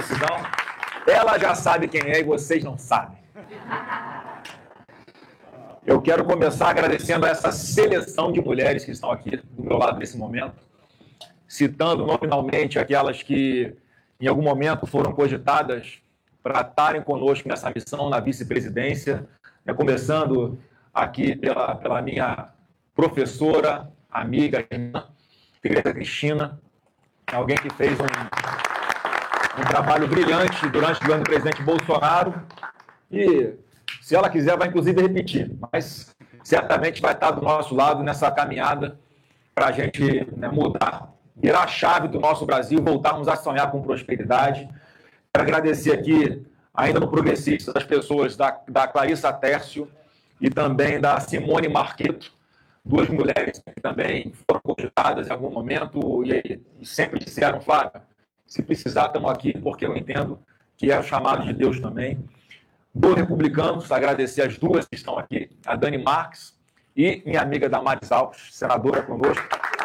decisão. Ela já sabe quem é e vocês não sabem. Eu quero começar agradecendo a essa seleção de mulheres que estão aqui do meu lado nesse momento, citando nominalmente aquelas que em algum momento foram cogitadas para estarem conosco nessa missão na vice-presidência, começando aqui pela minha professora, amiga, irmã, Tereza Cristina, alguém que fez um trabalho brilhante durante o governo do presidente Bolsonaro e, se ela quiser, vai inclusive repetir, mas certamente vai estar do nosso lado nessa caminhada para a gente mudar, virar a chave do nosso Brasil, voltarmos a sonhar com prosperidade. Quero agradecer aqui, ainda no Progressista, as pessoas da Clarissa Tércio e também da Simone Marqueto, duas mulheres que também foram cogitadas em algum momento e sempre disseram, Flávia, se precisar, estamos aqui, porque eu entendo que é o chamado de Deus também. Do Republicanos, agradecer as duas que estão aqui, a Dani Marques e minha amiga Damares Alves, senadora conosco,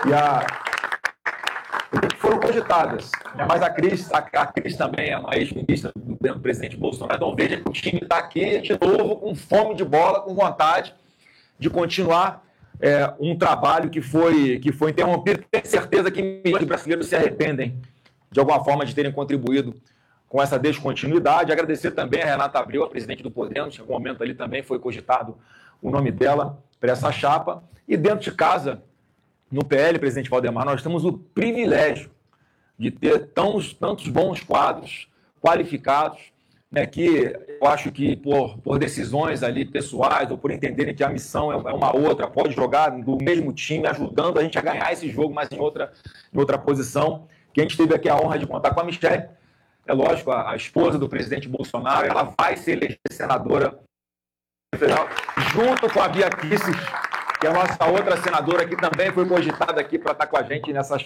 que foram cogitadas. Mas a Cris também é uma ex-ministra do presidente Bolsonaro. Então veja que o time está aqui de novo com fome de bola, com vontade de continuar um trabalho que foi interrompido. Tenho certeza que milhões de brasileiros se arrependem de alguma forma de terem contribuído com essa descontinuidade. Agradecer também a Renata Abreu, a presidente do Podemos, em algum momento ali também foi cogitado o nome dela para essa chapa. E dentro de casa, no PL, presidente Valdemar, nós temos o privilégio de ter tantos bons quadros qualificados, que eu acho que por decisões ali pessoais ou por entenderem que a missão é uma outra, pode jogar do mesmo time, ajudando a gente a ganhar esse jogo, mas em outra posição. Que a gente teve aqui a honra de contar com a Michelle, é lógico, a esposa do presidente Bolsonaro, ela vai ser eleita senadora federal, junto com a Bia Kicis, que é a nossa outra senadora, que também foi cogitada aqui para estar com a gente nessa...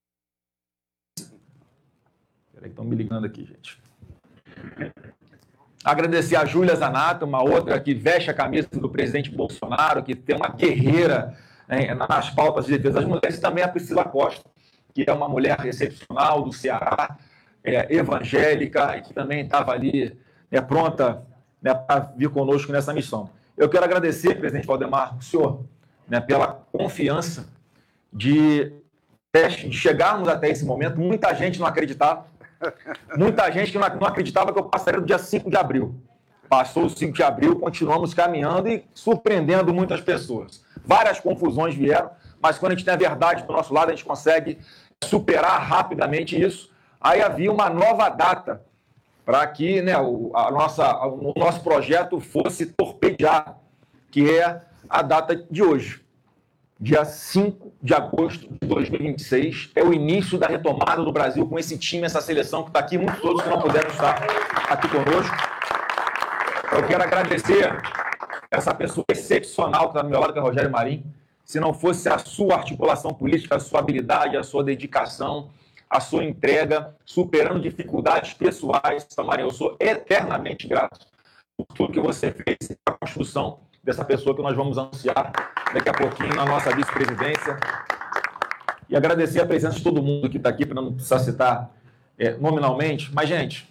Peraí, estão me ligando aqui, gente. Agradecer a Júlia Zanata, uma outra que veste a camisa do presidente Bolsonaro, que tem uma guerreira nas pautas de defesa das mulheres, e também a Priscila Costa, que é uma mulher excepcional do Ceará, evangélica, e que também estava ali pronta para vir conosco nessa missão. Eu quero agradecer, presidente Valdemar, o senhor, pela confiança de chegarmos até esse momento. Muita gente não acreditava. Muita gente que não acreditava que eu passaria no dia 5 de abril. Passou o 5 de abril, continuamos caminhando e surpreendendo muitas pessoas. Várias confusões vieram, mas quando a gente tem a verdade do nosso lado, a gente consegue superar rapidamente isso. Aí havia uma nova data para que o nosso projeto fosse torpedeado, que é a data de hoje. Dia 5 de agosto de 2026 é o início da retomada do Brasil com esse time, essa seleção que está aqui, muitos outros que não puderam estar aqui conosco. Eu quero agradecer essa pessoa excepcional que está do meu lado, que é o Rogério Marinho. Se não fosse a sua articulação política, a sua habilidade, a sua dedicação, a sua entrega, superando dificuldades pessoais, Marinho, eu sou eternamente grato por tudo que você fez para a construção dessa pessoa que nós vamos anunciar daqui a pouquinho na nossa vice-presidência. E agradecer a presença de todo mundo que está aqui, para não precisar citar nominalmente. Mas, gente,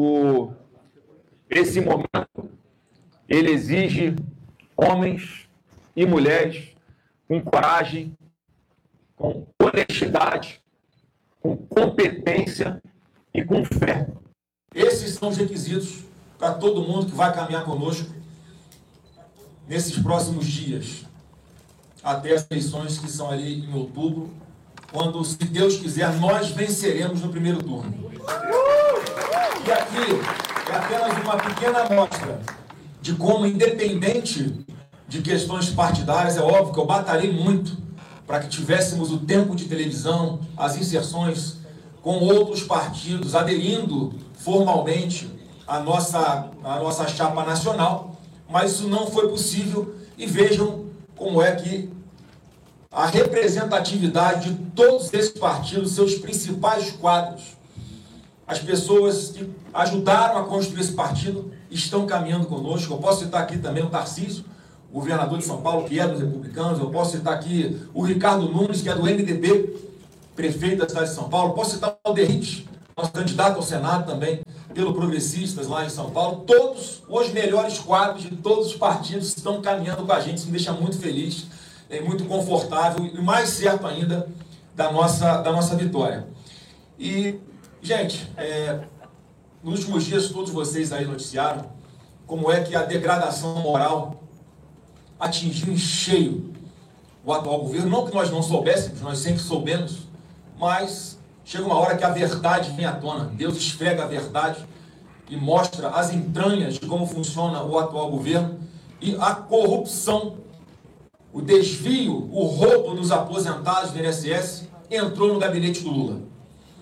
esse momento, ele exige homens e mulheres com coragem, com honestidade, com competência e com fé. Esses são os requisitos para todo mundo que vai caminhar conosco nesses próximos dias, até as eleições que são ali em outubro, quando, se Deus quiser, nós venceremos no primeiro turno. E aqui é apenas uma pequena amostra de como, independente de questões partidárias, é óbvio que eu batalhei muito para que tivéssemos o tempo de televisão, as inserções com outros partidos, aderindo formalmente à nossa chapa nacional, mas isso não foi possível, e vejam como é que a representatividade de todos esses partidos, seus principais quadros, as pessoas que ajudaram a construir esse partido, estão caminhando conosco. Eu posso citar aqui também o Tarcísio, governador de São Paulo, que é dos Republicanos. Eu posso citar aqui o Ricardo Nunes, que é do MDB, prefeito da cidade de São Paulo. Posso citar o Derrite, nosso candidato ao Senado também, pelo Progressistas lá em São Paulo. Todos os melhores quadros de todos os partidos estão caminhando com a gente. Isso me deixa muito feliz, muito confortável e mais certo ainda da nossa vitória. E, gente, nos últimos dias todos vocês aí noticiaram como é que a degradação moral atingiu em cheio o atual governo. Não que nós não soubéssemos, nós sempre soubemos, mas chega uma hora que a verdade vem à tona. Deus esfrega a verdade e mostra as entranhas de como funciona o atual governo e a corrupção, o desvio, o roubo dos aposentados do INSS entrou no gabinete do Lula.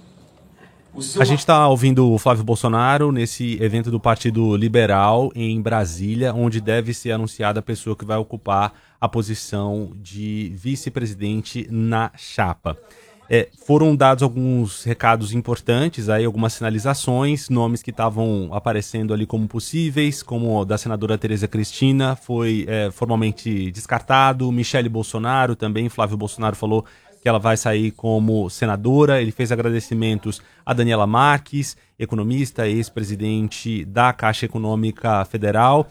A gente está ouvindo o Flávio Bolsonaro nesse evento do Partido Liberal em Brasília, onde deve ser anunciada a pessoa que vai ocupar a posição de vice-presidente na chapa. Foram dados alguns recados importantes, aí, algumas sinalizações, nomes que estavam aparecendo ali como possíveis, como o da senadora Tereza Cristina, foi formalmente descartado. Michele Bolsonaro também, Flávio Bolsonaro falou que ela vai sair como senadora. Ele fez agradecimentos a Daniela Marques, economista, ex-presidente da Caixa Econômica Federal,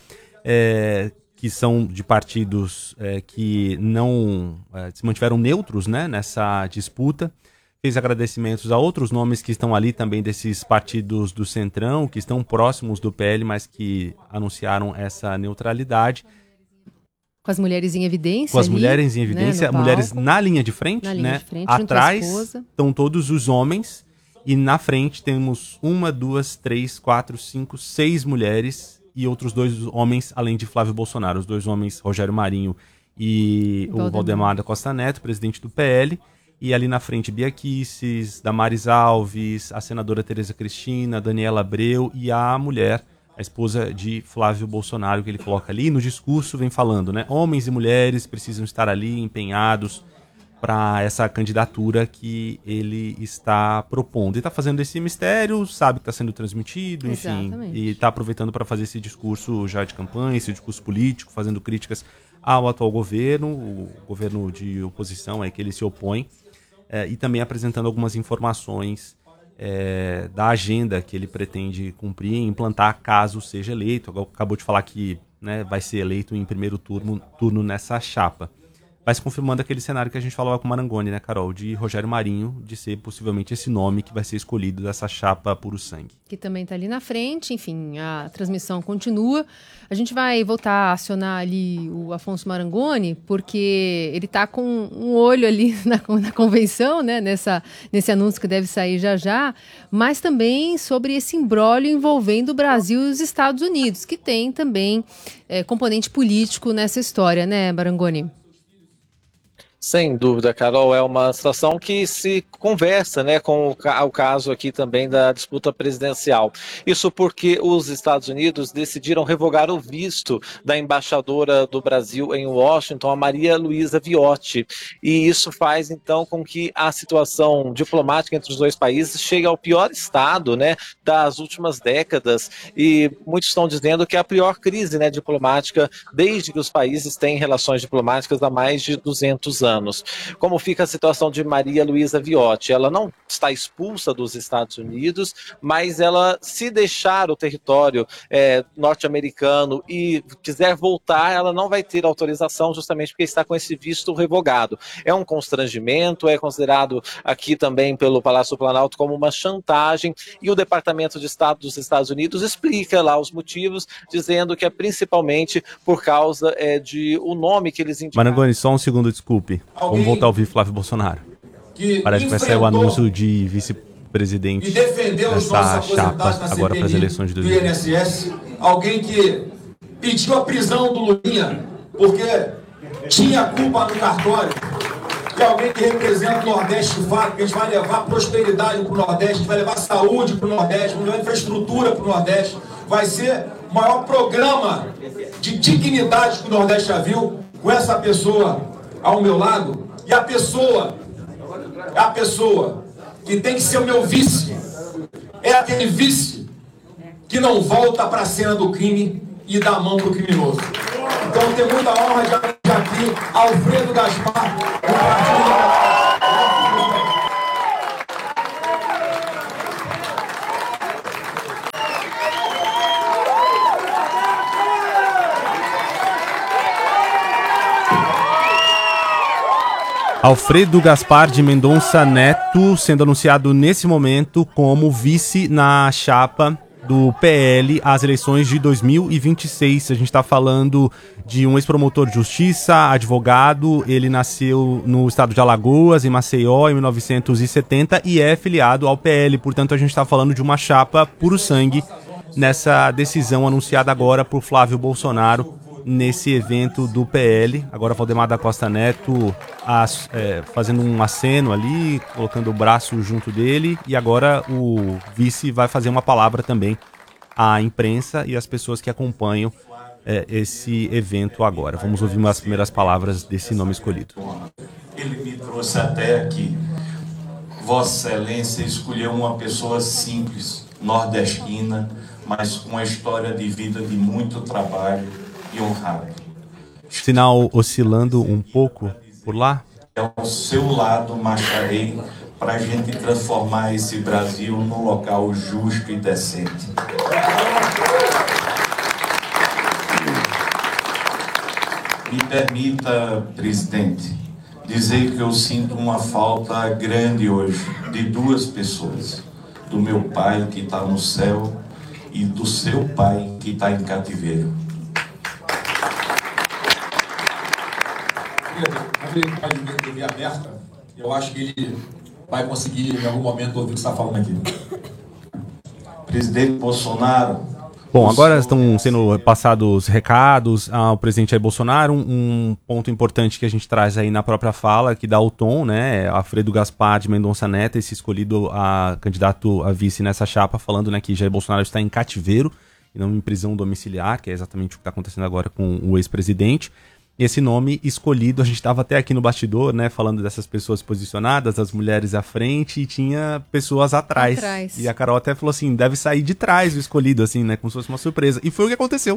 que são de partidos que não se mantiveram neutros, né, nessa disputa. Fez agradecimentos a outros nomes que estão ali também desses partidos do Centrão, que estão próximos do PL, mas que anunciaram essa neutralidade. Com as mulheres em evidência. Com as mulheres em evidência, né, mulheres na linha de frente, né? Atrás estão todos os homens e na frente temos 1, 2, 3, 4, 5, 6 mulheres e outros 2 homens, além de Flávio Bolsonaro. Os 2 homens, Rogério Marinho e o Valdemar da Costa Neto, presidente do PL. E ali na frente, Bia Kicis, Damares Alves, a senadora Tereza Cristina, Daniela Abreu e a mulher, a esposa de Flávio Bolsonaro, que ele coloca ali. No discurso vem falando, né? Homens e mulheres precisam estar ali empenhados para essa candidatura que ele está propondo. E está fazendo esse mistério, sabe que está sendo transmitido, enfim. Exatamente. E está aproveitando para fazer esse discurso já de campanha, esse discurso político, fazendo críticas ao atual governo, o governo de oposição que ele se opõe, e também apresentando algumas informações da agenda que ele pretende cumprir e implantar caso seja eleito. Acabou de falar que, né, vai ser eleito em primeiro turno nessa chapa. Vai se confirmando aquele cenário que a gente falava com o Marangoni, né, Carol? De Rogério Marinho, de ser possivelmente esse nome que vai ser escolhido dessa chapa puro sangue. Que também está ali na frente, enfim, a transmissão continua. A gente vai voltar a acionar ali o Afonso Marangoni, porque ele está com um olho ali na convenção, né, nesse anúncio que deve sair já, mas também sobre esse imbróglio envolvendo o Brasil e os Estados Unidos, que tem também componente político nessa história, né, Marangoni? Sem dúvida, Carol, é uma situação que se conversa, né, com o caso aqui também da disputa presidencial. Isso porque os Estados Unidos decidiram revogar o visto da embaixadora do Brasil em Washington, a Maria Luísa Viotti. E isso faz, então, com que a situação diplomática entre os dois países chegue ao pior estado, né, das últimas décadas. E muitos estão dizendo que é a pior crise, né, diplomática desde que os países têm relações diplomáticas há mais de 200 anos. Como fica a situação de Maria Luísa Viotti? Ela não está expulsa dos Estados Unidos, mas ela, se deixar o território norte-americano e quiser voltar, ela não vai ter autorização, justamente porque está com esse visto revogado. É um constrangimento, é considerado aqui também pelo Palácio do Planalto como uma chantagem, e o Departamento de Estado dos Estados Unidos explica lá os motivos, dizendo que é principalmente por causa de o nome que eles indicam. Marangoni, só um segundo, desculpe. Vamos voltar a ouvir Flávio Bolsonaro. Parece que vai sair o anúncio de vice-presidente dessa chapa agora para as eleições de 2020. INSS, alguém que pediu a prisão do Lulinha porque tinha culpa no cartório, que é alguém que representa o Nordeste de fato, que a gente vai levar prosperidade para o Nordeste, a gente vai levar saúde para o Nordeste, vai levar infraestrutura para o Nordeste, vai ser o maior programa de dignidade que o Nordeste já viu, com essa pessoa ao meu lado. E a pessoa que tem que ser o meu vice é aquele vice que não volta para a cena do crime e dá a mão para o criminoso. Então eu tenho muita honra de apresentar aqui Alfredo Gaspar, do Partido Alfredo Gaspar de Mendonça Neto sendo anunciado nesse momento como vice na chapa do PL às eleições de 2026. A gente está falando de um ex-promotor de justiça, advogado. Ele nasceu no estado de Alagoas, em Maceió, em 1970 e é filiado ao PL. Portanto, a gente está falando de uma chapa puro sangue nessa decisão anunciada agora por Flávio Bolsonaro nesse evento do PL. Agora Valdemar da Costa Neto fazendo um aceno ali, colocando o braço junto dele, e agora o vice vai fazer uma palavra também à imprensa e às pessoas que acompanham esse evento agora. Vamos ouvir umas primeiras palavras desse nome escolhido. Ele me trouxe até aqui. Vossa Excelência escolheu uma pessoa simples, nordestina, mas com uma história de vida de muito trabalho e honrado. Sinal oscilando um pouco por lá. Ao seu lado marcharei para a gente transformar esse Brasil num local justo e decente. Me permita, presidente, dizer que eu sinto uma falta grande hoje de duas pessoas. Do meu pai que está no céu e do seu pai que está em cativeiro. Ele vai de TV aberta, eu acho que ele vai conseguir em algum momento ouvir o que você está falando aqui. Presidente Bolsonaro. Bom, agora estão sendo passados recados ao presidente Jair Bolsonaro. Um ponto importante que a gente traz aí na própria fala, que dá o tom, né? Alfredo Gaspar de Mendonça Neto, esse escolhido a candidato a vice nessa chapa, falando, né, que Jair Bolsonaro está em cativeiro e não em prisão domiciliar, que é exatamente o que está acontecendo agora com o ex-presidente. Esse nome escolhido, a gente estava até aqui no bastidor, né, falando dessas pessoas posicionadas, as mulheres à frente, e tinha pessoas atrás. E a Carol até falou assim, deve sair de trás o escolhido, assim, né, como se fosse uma surpresa. E foi o que aconteceu.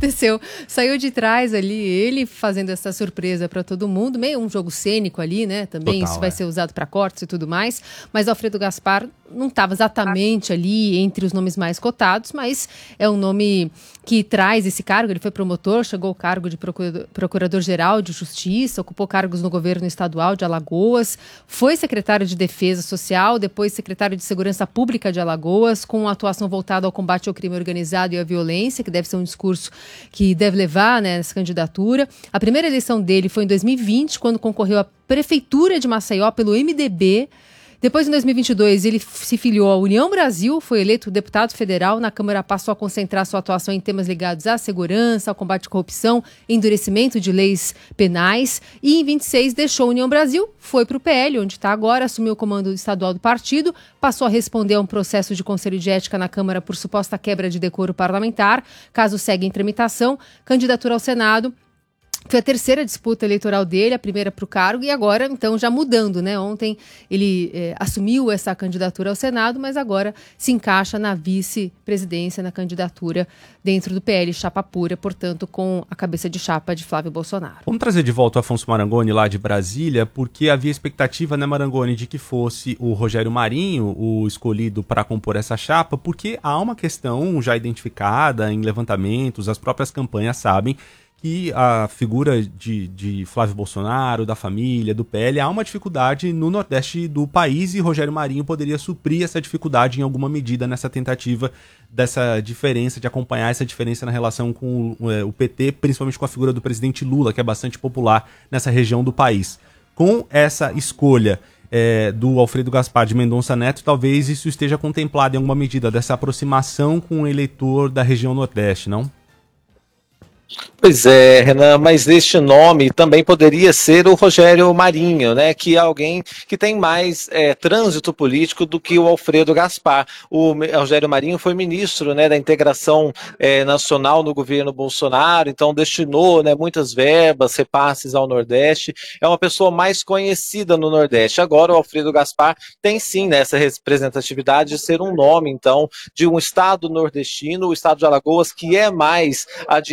Saiu de trás ali, ele fazendo essa surpresa para todo mundo, meio um jogo cênico ali, né, também. Total, isso vai ser usado para cortes e tudo mais, mas Alfredo Gaspar não estava exatamente ali entre os nomes mais cotados, mas é um nome que traz esse cargo. Ele foi promotor, chegou ao cargo de procurador-geral de Justiça, ocupou cargos no governo estadual de Alagoas, foi secretário de Defesa Social, depois secretário de Segurança Pública de Alagoas, com uma atuação voltada ao combate ao crime organizado e à violência, que deve ser um discurso que deve levar, né, nessa candidatura. A primeira eleição dele foi em 2020, quando concorreu à Prefeitura de Maceió pelo MDB. Depois, em 2022, ele se filiou à União Brasil, foi eleito deputado federal. Na Câmara passou a concentrar sua atuação em temas ligados à segurança, ao combate à corrupção, endurecimento de leis penais. E em 26 deixou a União Brasil, foi para o PL, onde está agora, assumiu o comando estadual do partido, passou a responder a um processo de conselho de ética na Câmara por suposta quebra de decoro parlamentar. Caso segue em tramitação, candidatura ao Senado. Foi a terceira disputa eleitoral dele, a primeira para o cargo, e agora, então, já mudando, né? Ontem ele assumiu essa candidatura ao Senado, mas agora se encaixa na vice-presidência, na candidatura dentro do PL, chapa pura, portanto, com a cabeça de chapa de Flávio Bolsonaro. Vamos trazer de volta o Afonso Marangoni, lá de Brasília, porque havia expectativa, né, Marangoni, de que fosse o Rogério Marinho o escolhido para compor essa chapa, porque há uma questão já identificada em levantamentos, as próprias campanhas sabem que a figura de Flávio Bolsonaro, da família, do PL, há uma dificuldade no Nordeste do país e Rogério Marinho poderia suprir essa dificuldade em alguma medida nessa tentativa dessa diferença, de acompanhar essa diferença na relação com o PT, principalmente com a figura do presidente Lula, que é bastante popular nessa região do país. Com essa escolha do Alfredo Gaspar de Mendonça Neto, talvez isso esteja contemplado em alguma medida dessa aproximação com o eleitor da região Nordeste, não? Pois é, Renan, mas este nome também poderia ser o Rogério Marinho, né, que é alguém que tem mais trânsito político do que o Alfredo Gaspar. O Rogério Marinho foi ministro, né, da integração nacional no governo Bolsonaro, então destinou, né, muitas verbas, repasses ao Nordeste, é uma pessoa mais conhecida no Nordeste. Agora o Alfredo Gaspar tem sim, né, essa representatividade de ser um nome, então, de um estado nordestino, o estado de Alagoas, que é mais à direita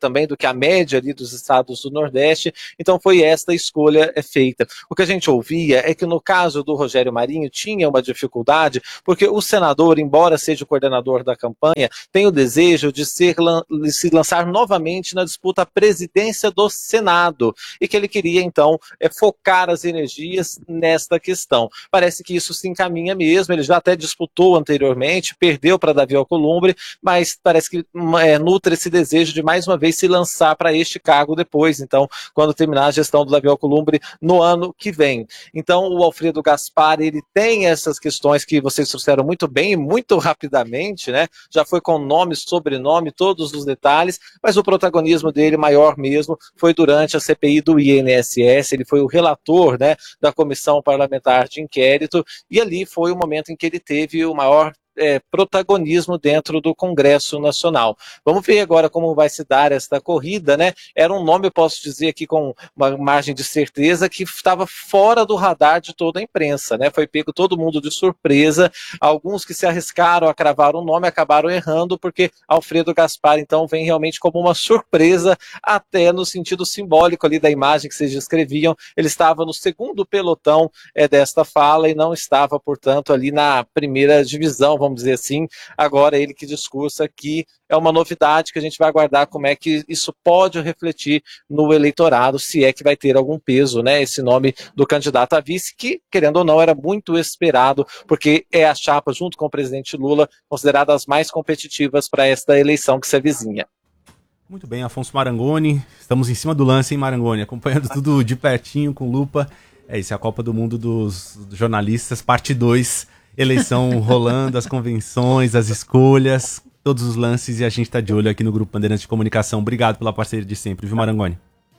também do que a média ali dos estados do Nordeste, então foi esta escolha feita. O que a gente ouvia é que no caso do Rogério Marinho tinha uma dificuldade, porque o senador, embora seja o coordenador da campanha, tem o desejo de se lançar novamente na disputa à presidência do Senado, e que ele queria então focar as energias nesta questão. Parece que isso se encaminha mesmo, ele já até disputou anteriormente, perdeu para Davi Alcolumbre, mas parece que nutre esse desejo de mais uma vez se lançar para este cargo depois, então, quando terminar a gestão do Davi Alcolumbre no ano que vem. Então, o Alfredo Gaspar, ele tem essas questões que vocês trouxeram muito bem e muito rapidamente, né? Já foi com nome, sobrenome, todos os detalhes, mas o protagonismo dele maior mesmo foi durante a CPI do INSS, ele foi o relator, né, da Comissão Parlamentar de Inquérito, e ali foi o momento em que ele teve o maior protagonismo dentro do Congresso Nacional. Vamos ver agora como vai se dar esta corrida, né? Era um nome, eu posso dizer aqui com uma margem de certeza, que estava fora do radar de toda a imprensa, né? Foi pego todo mundo de surpresa, alguns que se arriscaram a cravar o nome acabaram errando, porque Alfredo Gaspar, então, vem realmente como uma surpresa, até no sentido simbólico ali da imagem que vocês descreviam, ele estava no segundo pelotão desta fala e não estava, portanto, ali na primeira divisão, vamos dizer assim. Agora ele que discursa que é uma novidade que a gente vai aguardar como é que isso pode refletir no eleitorado, se é que vai ter algum peso, né, esse nome do candidato a vice, que, querendo ou não, era muito esperado, porque é a chapa, junto com o presidente Lula, considerada as mais competitivas para esta eleição que se avizinha. Muito bem, Afonso Marangoni, estamos em cima do lance, hein, Marangoni, acompanhando tudo de pertinho, com lupa. Isso é a Copa do Mundo dos Jornalistas, parte 2, eleição rolando, as convenções, as escolhas, todos os lances, e a gente está de olho aqui no Grupo Bandeirantes de Comunicação. Obrigado pela parceria de sempre, viu, Marangoni?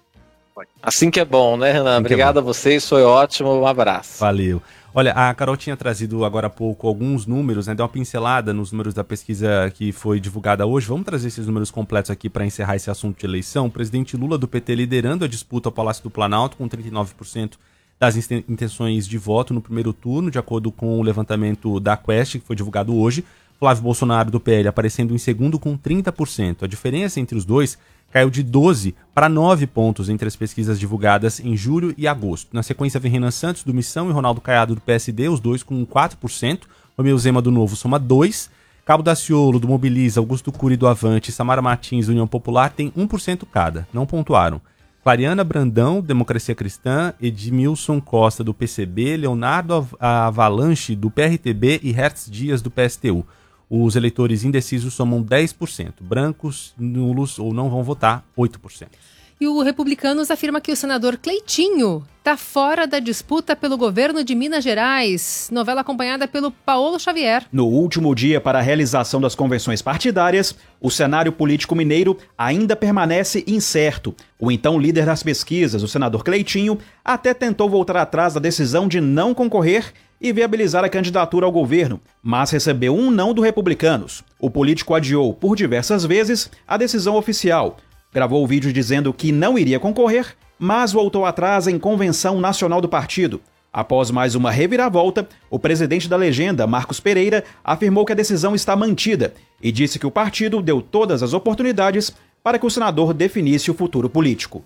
Assim que é bom, né, Renan? Obrigado a vocês, foi ótimo, um abraço. Valeu. Olha, a Carol tinha trazido agora há pouco alguns números, né? Deu uma pincelada nos números da pesquisa que foi divulgada hoje. Vamos trazer esses números completos aqui para encerrar esse assunto de eleição. O presidente Lula do PT liderando a disputa ao Palácio do Planalto com 39% das intenções de voto no primeiro turno, de acordo com o levantamento da Quest, que foi divulgado hoje. Flávio Bolsonaro do PL aparecendo em segundo com 30%. A diferença entre os dois caiu de 12 para 9 pontos entre as pesquisas divulgadas em julho e agosto. Na sequência vem Renan Santos do Missão e Ronaldo Caiado do PSD, os dois com 4%. Romeu Zema do Novo soma 2%. Cabo Daciolo do Mobiliza, Augusto Cury do Avante e Samara Martins do União Popular tem 1% cada, não pontuaram. Clariana Brandão, Democracia Cristã, Edmilson Costa, do PCB, Leonardo Avalanche, do PRTB e Hertz Dias, do PSTU. Os eleitores indecisos somam 10%. Brancos, nulos ou não vão votar, 8%. E o Republicanos afirma que o senador Cleitinho está fora da disputa pelo governo de Minas Gerais. Novela acompanhada pelo Paulo Xavier. No último dia para a realização das convenções partidárias, o cenário político mineiro ainda permanece incerto. O então líder das pesquisas, o senador Cleitinho, até tentou voltar atrás da decisão de não concorrer e viabilizar a candidatura ao governo, mas recebeu um não do Republicanos. O político adiou por diversas vezes a decisão oficial. Gravou o vídeo dizendo que não iria concorrer, mas voltou atrás em convenção nacional do partido. Após mais uma reviravolta, o presidente da legenda, Marcos Pereira, afirmou que a decisão está mantida e disse que o partido deu todas as oportunidades para que o senador definisse o futuro político.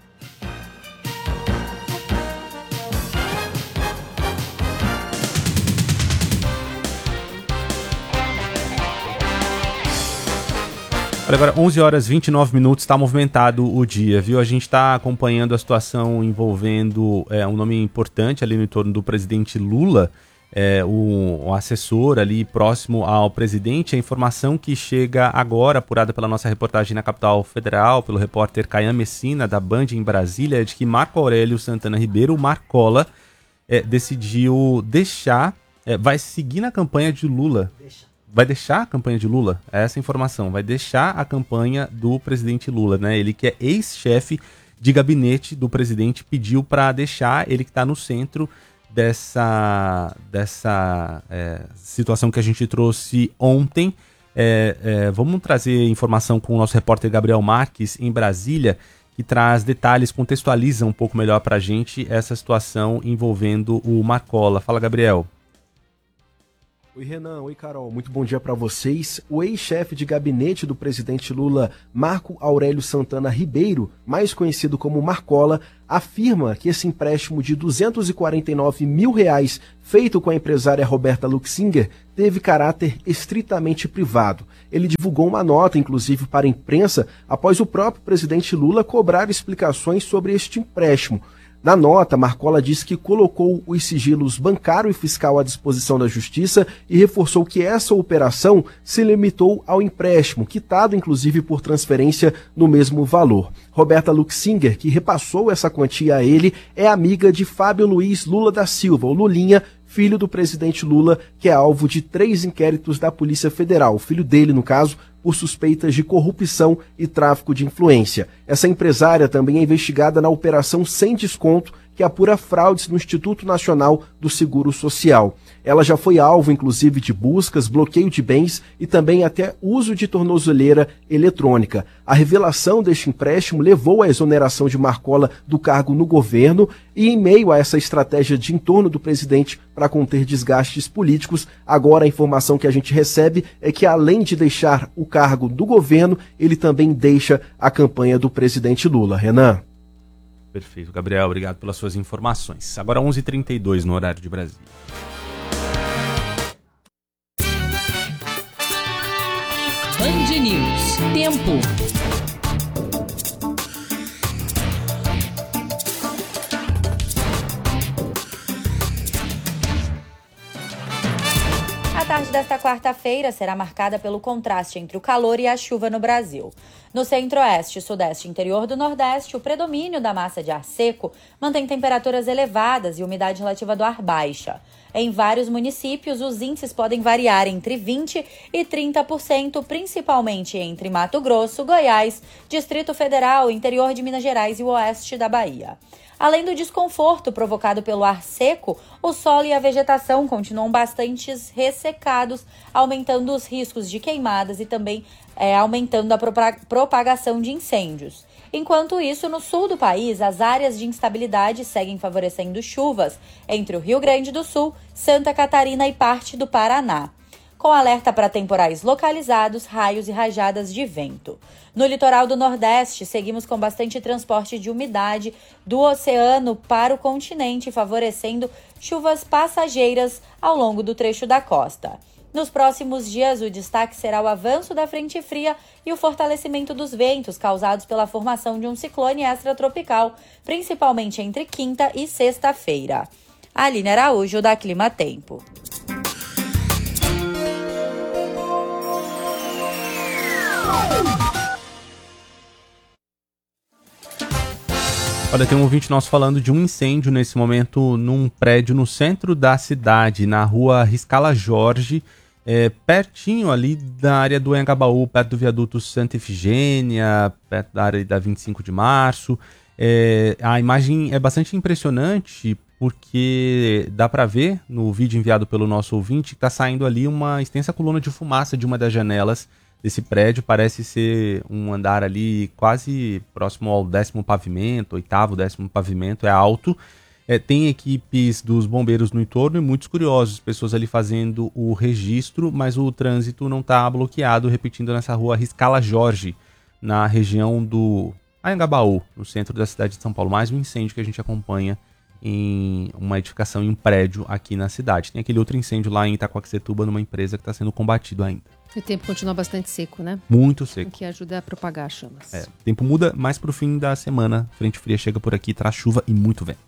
Olha, agora 11 horas e 29 minutos, está movimentado o dia, viu? A gente está acompanhando a situação envolvendo um nome importante ali no entorno do presidente Lula, o assessor ali próximo ao presidente. A informação que chega agora, apurada pela nossa reportagem na capital federal, pelo repórter Caian Messina, da Band em Brasília, é de que Marco Aurélio Santana Ribeiro, o Marcola, decidiu deixar, vai seguir na campanha de Lula. Vai deixar a campanha de Lula? É essa a informação. Vai deixar a campanha do presidente Lula, né? Ele que é ex-chefe de gabinete do presidente pediu para deixar, ele que está no centro dessa situação que a gente trouxe ontem. Vamos trazer informação com o nosso repórter Gabriel Marques em Brasília, que traz detalhes, contextualiza um pouco melhor para a gente essa situação envolvendo o Marcola. Fala, Gabriel. Oi, Renan. Oi, Carol. Muito bom dia para vocês. O ex-chefe de gabinete do presidente Lula, Marco Aurélio Santana Ribeiro, mais conhecido como Marcola, afirma que esse empréstimo de R$249 mil feito com a empresária Roberta Luxinger teve caráter estritamente privado. Ele divulgou uma nota, inclusive, para a imprensa, após o próprio presidente Lula cobrar explicações sobre este empréstimo. Na nota, Marcola disse que colocou os sigilos bancário e fiscal à disposição da Justiça e reforçou que essa operação se limitou ao empréstimo, quitado inclusive por transferência no mesmo valor. Roberta Luxinger, que repassou essa quantia a ele, é amiga de Fábio Luiz Lula da Silva, o Lulinha, filho do presidente Lula, que é alvo de 3 inquéritos da Polícia Federal, o filho dele, no caso, por suspeitas de corrupção e tráfico de influência. Essa empresária também é investigada na Operação Sem Desconto, que apura fraudes no Instituto Nacional do Seguro Social. Ela já foi alvo, inclusive, de buscas, bloqueio de bens e também até uso de tornozeleira eletrônica. A revelação deste empréstimo levou à exoneração de Marcola do cargo no governo e, em meio a essa estratégia de entorno do presidente para conter desgastes políticos, agora a informação que a gente recebe é que, além de deixar o cargo do governo, ele também deixa a campanha do presidente Lula. Renan. Perfeito, Gabriel, obrigado pelas suas informações. Agora 11h32 no horário de Brasília. Band News. Tempo. A tarde desta quarta-feira será marcada pelo contraste entre o calor e a chuva no Brasil. No centro-oeste, sudeste e interior do nordeste, o predomínio da massa de ar seco mantém temperaturas elevadas e umidade relativa do ar baixa. Em vários municípios, os índices podem variar entre 20% e 30%, principalmente entre Mato Grosso, Goiás, Distrito Federal, interior de Minas Gerais e o oeste da Bahia. Além do desconforto provocado pelo ar seco, o solo e a vegetação continuam bastante ressecados, aumentando os riscos de queimadas e também aumentando a propagação de incêndios. Enquanto isso, no sul do país, as áreas de instabilidade seguem favorecendo chuvas entre o Rio Grande do Sul, Santa Catarina e parte do Paraná, com alerta para temporais localizados, raios e rajadas de vento. No litoral do Nordeste, seguimos com bastante transporte de umidade do oceano para o continente, favorecendo chuvas passageiras ao longo do trecho da costa. Nos próximos dias, o destaque será o avanço da frente fria e o fortalecimento dos ventos causados pela formação de um ciclone extratropical, principalmente entre quinta e sexta-feira. Aline Araújo, da Clima Tempo. Olha, tem um ouvinte nosso falando de um incêndio nesse momento num prédio no centro da cidade, na rua Riscala Jorge, pertinho ali da área do Anhangabaú, perto do viaduto Santa Efigênia, perto da área da 25 de março. A imagem é bastante impressionante porque dá para ver no vídeo enviado pelo nosso ouvinte que está saindo ali uma extensa coluna de fumaça de uma das janelas desse prédio. Parece ser um andar ali quase próximo ao 10º pavimento, 8º, 10º pavimento, é alto. Tem equipes dos bombeiros no entorno e muitos curiosos, pessoas ali fazendo o registro, mas o trânsito não está bloqueado, repetindo, nessa rua Riscala Jorge, na região do Anhangabaú, no centro da cidade de São Paulo. Mais um incêndio que a gente acompanha em uma edificação em um prédio aqui na cidade. Tem aquele outro incêndio lá em Itacoaxetuba, numa empresa que está sendo combatido ainda. O tempo continua bastante seco, né? Muito seco. O que ajuda a propagar chamas. O tempo muda mais pro fim da semana. Frente fria chega por aqui, traz chuva e muito vento.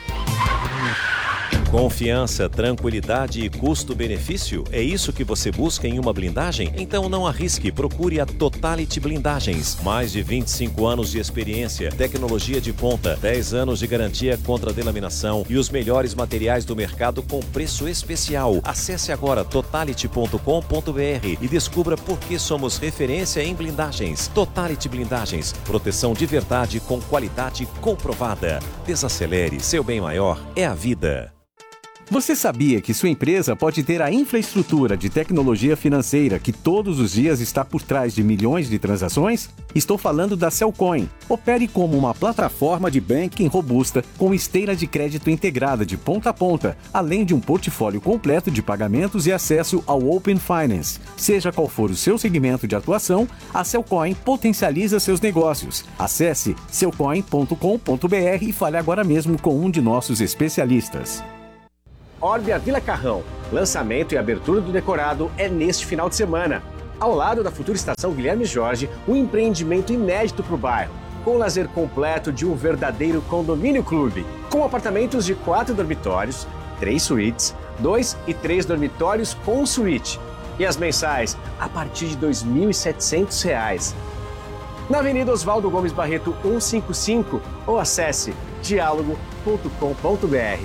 Confiança, tranquilidade e custo-benefício? É isso que você busca em uma blindagem? Então não arrisque, procure a Totality Blindagens. Mais de 25 anos de experiência, tecnologia de ponta, 10 anos de garantia contra delaminação e os melhores materiais do mercado com preço especial. Acesse agora totality.com.br e descubra por que somos referência em blindagens. Totality Blindagens, proteção de verdade com qualidade comprovada. Desacelere, seu bem maior é a vida. Você sabia que sua empresa pode ter a infraestrutura de tecnologia financeira que todos os dias está por trás de milhões de transações? Estou falando da Cellcoin. Opere como uma plataforma de banking robusta com esteira de crédito integrada de ponta a ponta, além de um portfólio completo de pagamentos e acesso ao Open Finance. Seja qual for o seu segmento de atuação, a Cellcoin potencializa seus negócios. Acesse cellcoin.com.br e fale agora mesmo com um de nossos especialistas. Orbia Vila Carrão. Lançamento e abertura do decorado é neste final de semana. Ao lado da futura estação Guilherme Jorge, um empreendimento inédito para o bairro, com o lazer completo de um verdadeiro condomínio clube, com apartamentos de 4 dormitórios, 3 suítes, 2 e 3 dormitórios com suíte. E as mensais a partir de R$ 2.700. Na Avenida Oswaldo Gomes Barreto 155 ou acesse dialogo.com.br.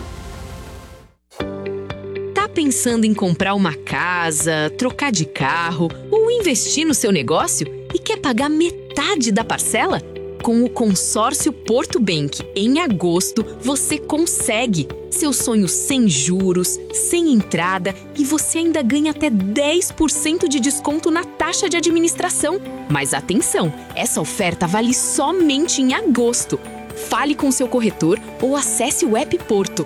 Tá pensando em comprar uma casa, trocar de carro ou investir no seu negócio e quer pagar metade da parcela? Com o consórcio Porto Bank, em agosto, você consegue. Seu sonho sem juros, sem entrada e você ainda ganha até 10% de desconto na taxa de administração. Mas atenção, essa oferta vale somente em agosto. Fale com seu corretor ou acesse o app Porto.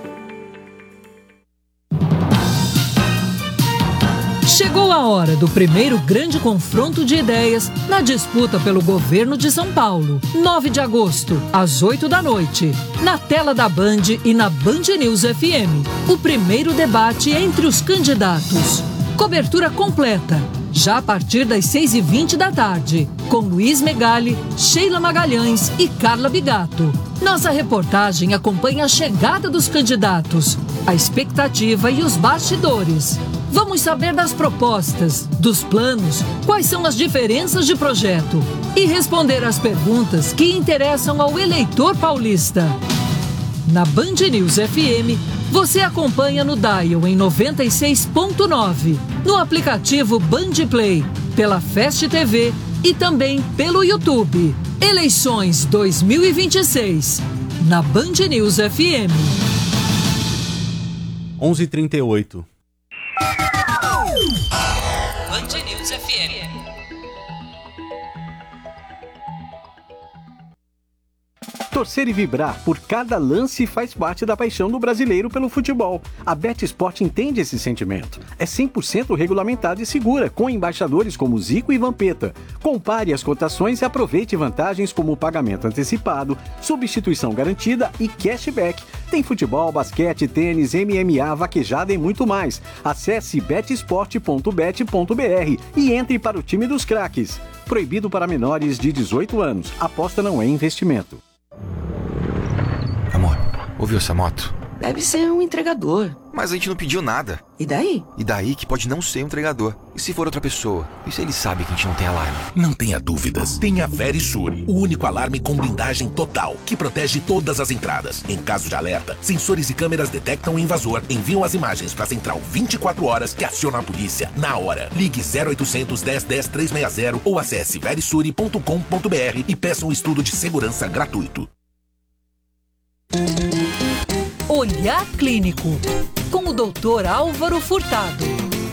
Chegou a hora do primeiro grande confronto de ideias na disputa pelo governo de São Paulo. 9 de agosto, às 8 da noite, na tela da Band e na Band News FM. O primeiro debate entre os candidatos. Cobertura completa, já a partir das 6h20 da tarde, com Luiz Megali, Sheila Magalhães e Carla Bigato. Nossa reportagem acompanha a chegada dos candidatos, a expectativa e os bastidores. Vamos saber das propostas, dos planos, quais são as diferenças de projeto e responder às perguntas que interessam ao eleitor paulista. Na Band News FM, você acompanha no Dial em 96.9, no aplicativo Band Play, pela Fast TV e também pelo YouTube. Eleições 2026, na Band News FM. 11h38. Band News FM. Torcer e vibrar por cada lance faz parte da paixão do brasileiro pelo futebol. A BetSport entende esse sentimento. É 100% regulamentada e segura, com embaixadores como Zico e Vampeta. Compare as cotações e aproveite vantagens como pagamento antecipado, substituição garantida e cashback. Tem futebol, basquete, tênis, MMA, vaquejada e muito mais. Acesse betsport.bet.br e entre para o time dos craques. Proibido para menores de 18 anos. Aposta não é investimento. Amor, ouviu essa moto? Deve ser um entregador. Mas a gente não pediu nada. E daí? E daí que pode não ser um entregador. E se for outra pessoa? E se ele sabe que a gente não tem alarme? Não tenha dúvidas. Tem a Verisur, o único alarme com blindagem total, que protege todas as entradas. Em caso de alerta, sensores e câmeras detectam o invasor, enviam as imagens para a central 24 horas que aciona a polícia na hora. Ligue 0800 10 10 360 ou acesse verisure.com.br e peça um estudo de segurança gratuito. Olhar Clínico, com o Dr. Álvaro Furtado.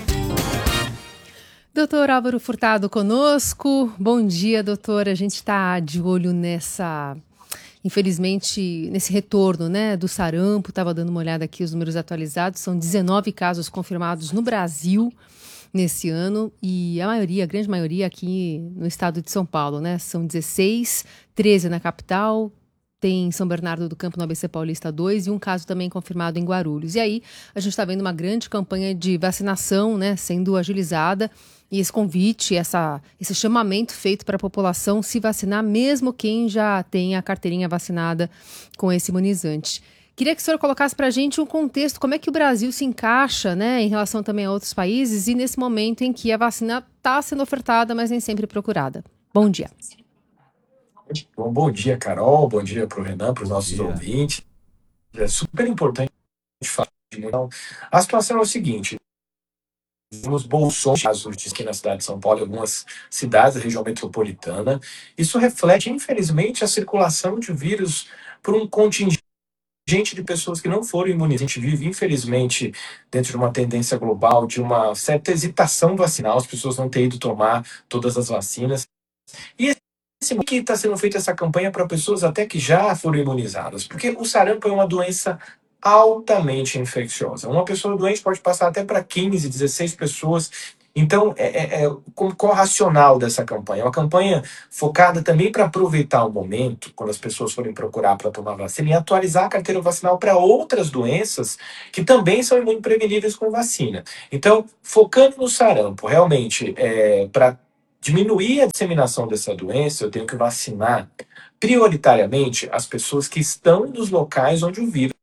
Doutor Álvaro Furtado conosco. Bom dia, doutor. A gente está de olho infelizmente, nesse retorno, né, do sarampo. Estava dando uma olhada aqui, os números atualizados. São 19 casos confirmados no Brasil nesse ano e a grande maioria aqui no estado de São Paulo, né? São 16, 13 na capital. Tem São Bernardo do Campo, no ABC Paulista 2, e um caso também confirmado em Guarulhos. E aí, a gente está vendo uma grande campanha de vacinação, né, sendo agilizada, e esse convite, esse chamamento feito para a população se vacinar, mesmo quem já tem a carteirinha vacinada com esse imunizante. Queria que o senhor colocasse para a gente um contexto, como é que o Brasil se encaixa, né, em relação também a outros países, e nesse momento em que a vacina está sendo ofertada, mas nem sempre procurada. Bom dia. Bom dia, Carol. Bom dia para o Renan, para os nossos ouvintes. É super importante falar de então, a situação é o seguinte: temos bolsões aqui na cidade de São Paulo e algumas cidades da região metropolitana. Isso reflete, infelizmente, a circulação de vírus por um contingente gente de pessoas que não foram imunizadas. A gente vive, infelizmente, dentro de uma tendência global, de uma certa hesitação vacinal, as pessoas não têm ido tomar todas as vacinas. E que está sendo feita essa campanha para pessoas até que já foram imunizadas, porque o sarampo é uma doença altamente infecciosa. Uma pessoa doente pode passar até para 15, 16 pessoas. Então, qual o racional dessa campanha? É uma campanha focada também para aproveitar o momento, quando as pessoas forem procurar para tomar vacina, e atualizar a carteira vacinal para outras doenças que também são imunopreveníveis com vacina. Então, focando no sarampo, realmente, para diminuir a disseminação dessa doença, eu tenho que vacinar prioritariamente as pessoas que estão nos locais onde o vírus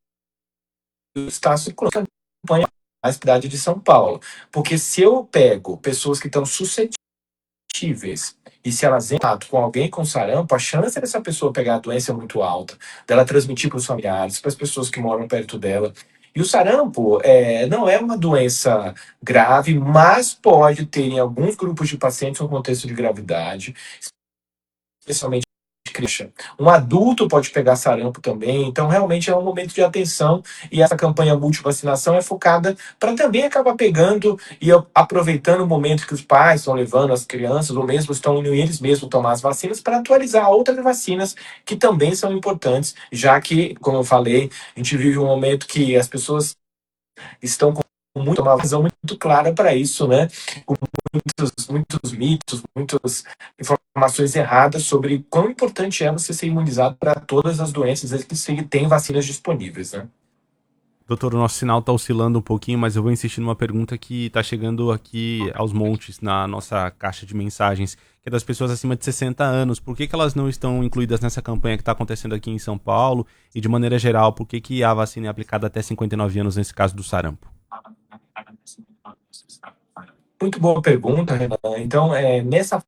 está circulando. A cidade de São Paulo. Porque se eu pego pessoas que estão suscetíveis e se elas entram com alguém com sarampo, a chance dessa pessoa pegar a doença é muito alta, dela transmitir para os familiares, para as pessoas que moram perto dela. E o sarampo não é uma doença grave, mas pode ter em alguns grupos de pacientes um contexto de gravidade, especialmente criança. Um adulto pode pegar sarampo também, então realmente é um momento de atenção, e essa campanha multivacinação é focada para também acabar pegando e aproveitando o momento que os pais estão levando as crianças, ou mesmo estão indo eles mesmos tomar as vacinas, para atualizar outras vacinas que também são importantes, já que, como eu falei, a gente vive um momento que as pessoas estão com uma visão muito clara para isso, né? Com muitos mitos, muitas informações erradas sobre quão importante é você ser imunizado para todas as doenças que tem vacinas disponíveis, né? Doutor, o nosso sinal está oscilando um pouquinho, mas eu vou insistir numa pergunta que está chegando aqui aos montes na nossa caixa de mensagens, que é das pessoas acima de 60 anos. Por que elas não estão incluídas nessa campanha que está acontecendo aqui em São Paulo? E, de maneira geral, por que a vacina é aplicada até 59 anos nesse caso do sarampo? Muito boa pergunta, Renan. Então, nessa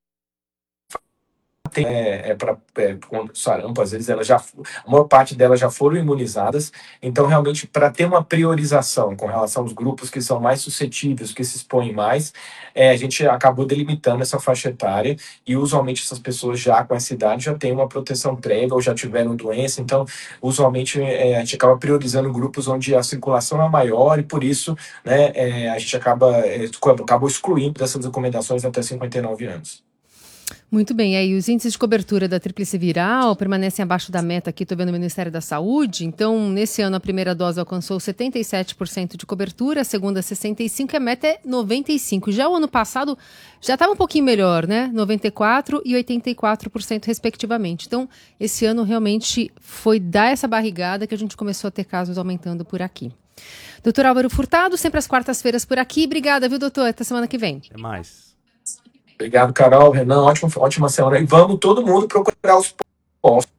para sarampo, às vezes a maior parte delas já foram imunizadas, então realmente para ter uma priorização com relação aos grupos que são mais suscetíveis, que se expõem mais, a gente acabou delimitando essa faixa etária, e usualmente essas pessoas já com essa idade já têm uma proteção prévia ou já tiveram doença, então usualmente a gente acaba priorizando grupos onde a circulação é maior, e por isso, né, a gente acabou excluindo dessas recomendações até 59 anos. Muito bem, aí os índices de cobertura da tríplice viral permanecem abaixo da meta aqui, estou vendo o Ministério da Saúde. Então, nesse ano, a primeira dose alcançou 77% de cobertura, a segunda 65%, e a meta é 95%. Já o ano passado já estava um pouquinho melhor, né? 94% e 84%, respectivamente. Então, esse ano realmente foi dar essa barrigada que a gente começou a ter casos aumentando por aqui. Doutor Álvaro Furtado, sempre às quartas-feiras por aqui. Obrigada, viu, doutor? Até semana que vem. Até mais. Obrigado, Carol, Renan, ótima semana. E vamos todo mundo procurar os postos.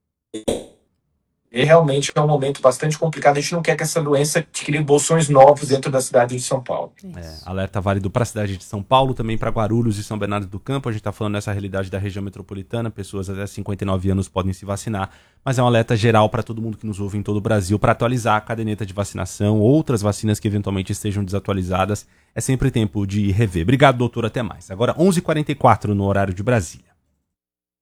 E realmente é um momento bastante complicado. A gente não quer que essa doença crie bolsões novos dentro da cidade de São Paulo. Alerta válido para a cidade de São Paulo, também para Guarulhos e São Bernardo do Campo. A gente está falando nessa realidade da região metropolitana. Pessoas até 59 anos podem se vacinar. Mas é um alerta geral para todo mundo que nos ouve em todo o Brasil, para atualizar a caderneta de vacinação, outras vacinas que eventualmente estejam desatualizadas. É sempre tempo de rever. Obrigado, doutor. Até mais. Agora, 11h44 no horário de Brasília.